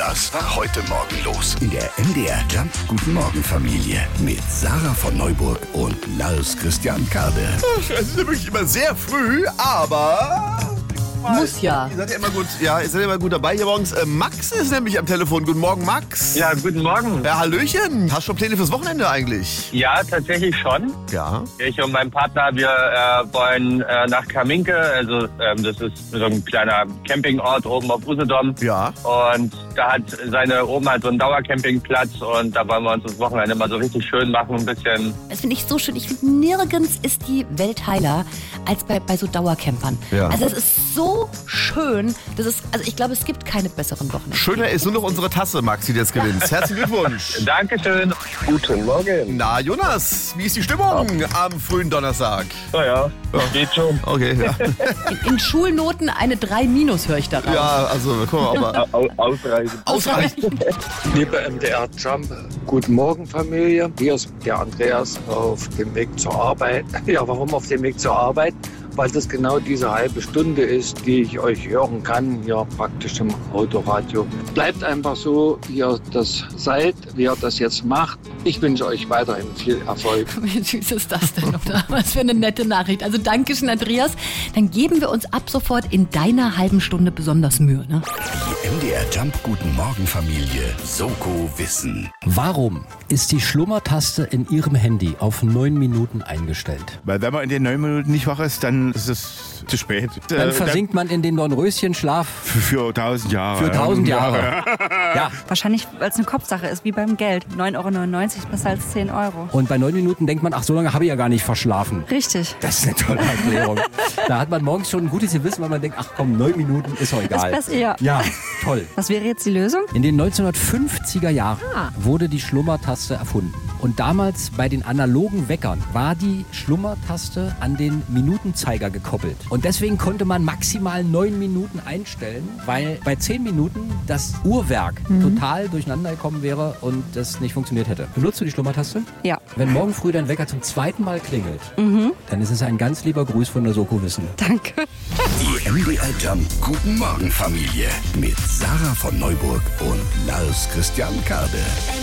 Was war heute Morgen los? In der MDR Jump Guten Morgen Familie mit Sarah von Neuburg und Lars Christian Kade. Es ist nämlich immer sehr früh, aber... Muss ja. Ihr seid ja immer gut, ihr seid immer gut dabei hier morgens. Max ist nämlich am Telefon. Guten Morgen, Max. Ja, guten Morgen. Ja, Hallöchen. Hast du schon Pläne fürs Wochenende eigentlich? Ja, tatsächlich schon. Ja. Ich und mein Partner, wir wollen nach Kaminke. Also das ist so ein kleiner Campingort oben auf Usedom. Ja. Und da hat seine Oben halt so einen Dauercampingplatz. Und da wollen wir uns das Wochenende mal so richtig schön machen. Ein bisschen. Das finde ich so schön. Ich finde, nirgends ist die Welt heiler als bei so Dauercampern. Ja. Also es ist so schön. Also ich glaube, es gibt keine besseren Wochenende. Schöner ist nur noch unsere Tasse, Max, die du jetzt gewinnst. Herzlichen Glückwunsch. Dankeschön. Guten Morgen. Na, Jonas, wie ist die Stimmung am frühen Donnerstag? Naja, geht schon. Okay, ja. In Schulnoten eine 3- höre ich da raus. Ja, also, guck mal, aber Ausreichend. ausreichend. Liebe MDR Jump, guten Morgen Familie. Hier ist der Andreas auf dem Weg zur Arbeit. Ja, warum auf dem Weg zur Arbeit? Weil das genau diese halbe Stunde ist, die ich euch hören kann, hier praktisch im Autoradio. Bleibt einfach so, wie ihr das seid, wie ihr das jetzt macht. Ich wünsche euch weiterhin viel Erfolg. Wie süß ist das denn, oder? Was für eine nette Nachricht. Also Dankeschön, Andreas. Dann geben wir uns ab sofort in deiner halben Stunde besonders Mühe, ne? Die MDR Jump Guten Morgen Familie Soko Wissen. Warum ist die Schlummertaste in Ihrem Handy auf 9 Minuten eingestellt? Weil wenn man in den 9 Minuten nicht wach ist, dann ist es zu spät. Dann versinkt man in den Dornröschenschlaf Für 1000 Jahre. für 1000 Jahre. Ja. Wahrscheinlich, weil es eine Kopfsache ist, wie beim Geld. 9,99 € ist besser als 10 €. Und bei 9 Minuten denkt man, ach, so lange habe ich ja gar nicht verschlafen. Richtig. Das ist eine tolle Erklärung. Da hat man morgens schon ein gutes Gewissen, weil man denkt, ach komm, 9 Minuten ist doch egal. Ist besser, ja. Ja, toll. Was wäre jetzt die Lösung? In den 1950er Jahren wurde die Schlummertaste erfunden. Und damals bei den analogen Weckern war die Schlummertaste an den Minutenzeiger gekoppelt. Und deswegen konnte man maximal 9 Minuten einstellen, weil bei 10 Minuten das Uhrwerk total durcheinander gekommen wäre und das nicht funktioniert hätte. Benutzt du die Schlummertaste? Ja. Wenn morgen früh dein Wecker zum 2. Mal klingelt, dann ist es ein ganz lieber Gruß von der Soko Wissen. Danke. Die MDR Jump Guten Morgen Familie mit Sarah von Neuburg und Lars Christian Kade.